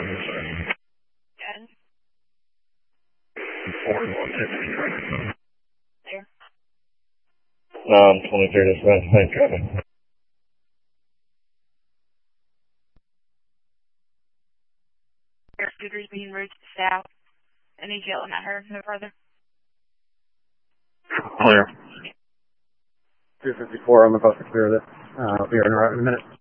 Good. 4150. There. 23 to 7. Your scooter's being routed south. I need you to let her no further. Clear. 254, I'm about to clear this. I'll be here in a minute.